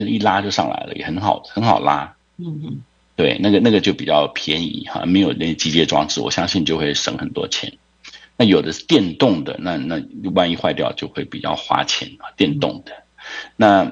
一拉就上来了，也很好很好拉。 嗯对，那个就比较便宜哈，没有那些机械装置，我相信就会省很多钱。那有的是电动的，那万一坏掉就会比较花钱啊，电嗯。 动的。那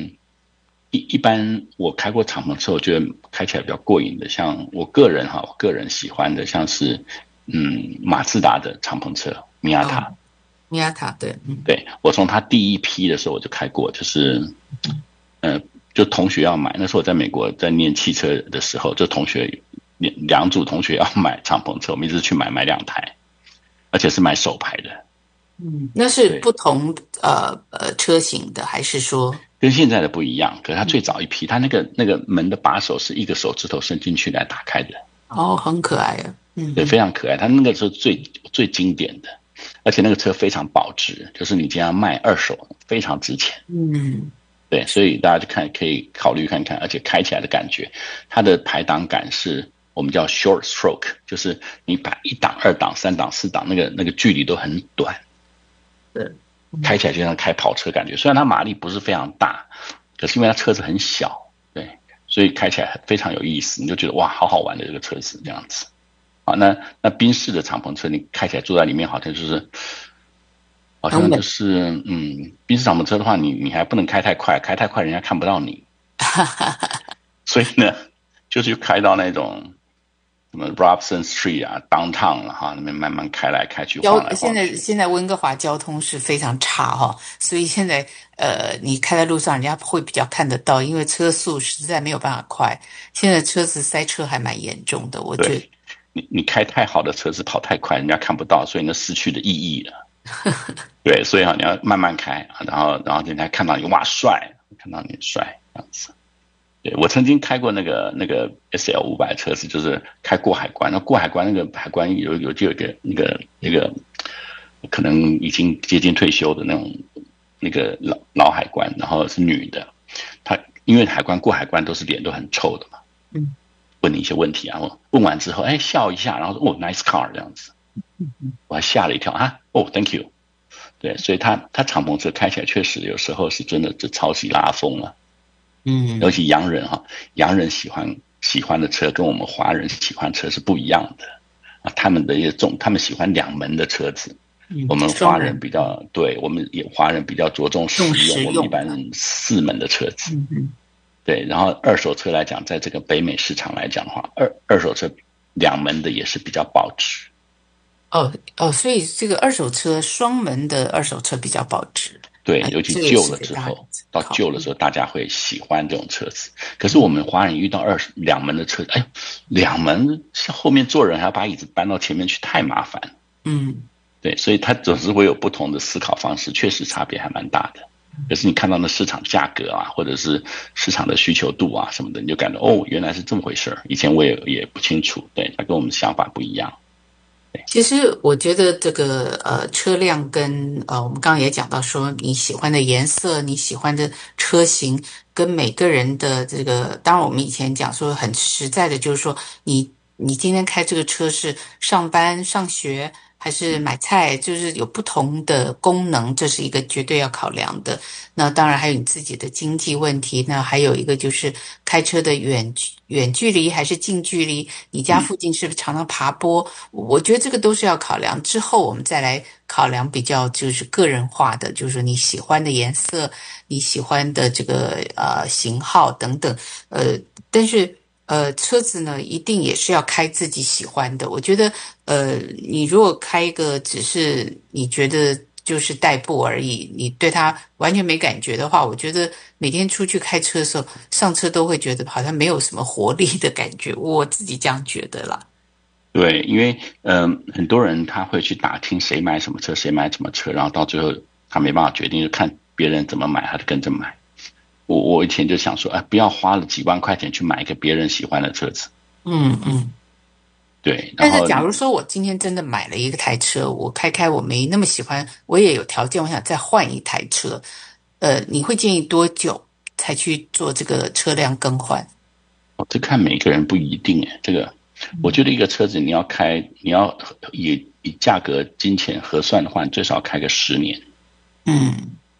一般我开过敞篷车，我觉得开起来比较过瘾的，像我个人喜欢的，像是马自达的敞篷车米亚哦， 塔。 米亚塔对， 对，我从他第一批的时候我就开过，就是呃，就同学要买，那时候我在美国在念汽车的时候，就同学两组同学要买敞篷车，我们一直去买2台，而且是买手牌的。 那是对， 不同车型的，还是说， 跟现在的不一样，可是它最嗯， 早一批，它那个门的把手是一个手指头伸进去来打开的。 哦，很可爱啊， 对，非常可爱。它那个是最经典的，而且那个车非常保值，就是你这样卖二手非常值钱。 嗯， 对，所以大家就可以考虑看看，而且开起来的感觉，它的排档感是我们叫 short stroke，就是你把一档、二档、三档、四档那个距离都很短， 对， 开起来就像开跑车感觉。虽然它马力不是非常大，可是因为它车子很小，对，所以开起来非常有意思，你就觉得哇，好好玩的这个车子这样子。啊，那宾士的敞篷车，你开起来坐在里面，好像就很稳， 是宾士敞篷车的话，你还不能开太快，开太快人家看不到你。 哈哈哈。 所以呢，就是开到那种什么 Robson Street 啊，downtown 了哈，那边慢慢开来开去，晃来现晃去。 在现在温哥华交通是非常差哈，所以现在你开在路上，人家会比较看得到，因为车速实在没有办法快。现在车子塞车还蛮严重的，我觉得。 对，你开太好的车子跑太快，人家看不到，所以那失去了意义了。对，所以你要慢慢开，然后人家看到你哇帅，看到你帅这样子。对，我曾经开过那个 SL500车子，就是开过海关。那过海关那个海关就有一个那个可能已经接近退休的那种那个老海关，然后是女的，她因为过海关都是脸都很臭的嘛， 嗯问你一些问题啊，问完之后哎笑一下，然后说哦 nice car 这样子，我还吓了一跳啊，哦 thank you。对，所以他敞篷车开起来确实有时候是真的就超级拉风了。尤嗯， 其洋人哈，洋人喜欢的车跟我们华人喜欢车是不一样的啊，他们喜欢两门的车子，我们华人双门比较对，我们也华人比较着重重实用，我们一般实用的， 4门的车子。 嗯。 对，然后二手车来讲，在这个北美市场来讲的话，二手车2门的也是比较保值。 哦哦，所以这个二手车双门的二手车比较保值， 对，尤其这个也旧是给大家了之后， 参到考。 旧的时候，大家会喜欢这种车子。可是我们华人遇到两门的车，哎，两门后面坐人还要把椅子搬到前面去，太麻烦。 嗯， 对，所以它总是会有不同的思考方式，确实差别还蛮大的。可是你看到那市场价格啊，或者是市场的需求度啊什么的，你就感觉哦，原来是这么回事儿。以前我也不清楚，对，它跟我们想法不一样。对， 其实我觉得这个车辆跟我们刚刚也讲到说你喜欢的颜色、你喜欢的车型，跟每个人的这个，当然我们以前讲说很实在的，就是说你今天开这个车是上班、上学还是买菜，就是有不同的功能，这是一个绝对要考量的。那当然还有你自己的经济问题，那还有一个就是开车的远距离还是近距离，你家嗯， 附近是不是常常爬坡？我觉得这个都是要考量。之后我们再来考量比较就是个人化的，就是说你喜欢的颜色、你喜欢的这个型号等等。但是车子呢一定也是要开自己喜欢的。我觉得你如果开一个只是你觉得就是代步而已，你对它完全没感觉的话，我觉得每天出去开车的时候，上车都会觉得好像没有什么活力的感觉，我自己这样觉得啦。 对，因为很多人他会去打听谁买什么车，谁买什么车，然后到最后他没办法决定，就看别人怎么买，他就跟着买。我以前就想说，哎，不要花了几万块钱去买一个别人喜欢的车子。 嗯嗯。 对，然但是后假如说我今天真的买了一个台车，我开开我没那么喜欢，我也有条件，我想再换一台车，你会建议多久才去做这个车辆更换？ 这看每个人不一定哎，这个我觉得一个车子你要开，你要以价格、金钱核算的话，你最少开个10年。 嗯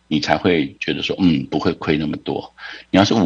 你才会觉得说，不会亏那么多。你要是